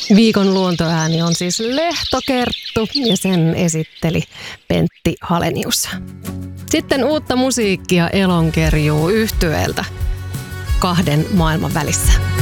Viikon luontoääni on siis Lehtokerttu ja sen esitteli Pentti Halenius. Sitten uutta musiikkia Elonkerjuu -yhtyeeltä Kahden maailman välissä.